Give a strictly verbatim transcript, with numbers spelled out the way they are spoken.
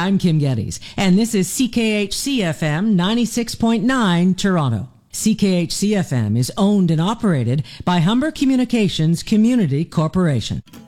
I'm Kim Geddes, and this is C K H C F M ninety-six point nine Toronto. C K H C F M is owned and operated by Humber Communications Community Corporation.